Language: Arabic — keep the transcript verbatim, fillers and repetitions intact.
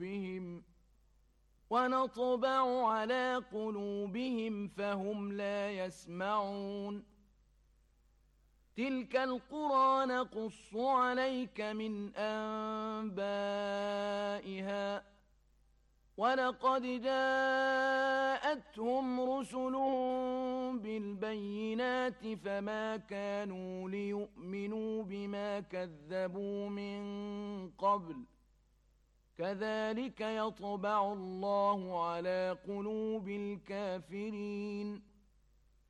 قلوبهم ونطبع على قلوبهم فهم لا يسمعون تلك القرى نقص عليك من أنبائها ولقد جاءتهم رسلهم بالبينات فما كانوا ليؤمنوا بما كذبوا من قبل كذلك يطبع الله على قلوب الكافرين